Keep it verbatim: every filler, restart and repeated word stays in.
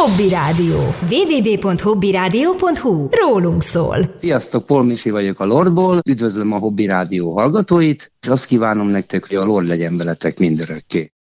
Hobby Rádió. double-u double-u double-u pont hobby rádió pont hu. Rólunk szól. Sziasztok, Paul Misi vagyok a Lordból. Üdvözlöm a Hobby Rádió hallgatóit, és azt kívánom nektek, hogy a Lord legyen veletek mindörökké.